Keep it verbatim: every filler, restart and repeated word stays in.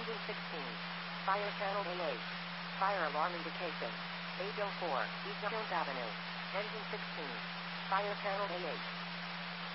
Engine sixteen. Fire channel A eight. Fire alarm indication. eight oh four, East Jones Avenue. Engine sixteen. Fire channel A eight.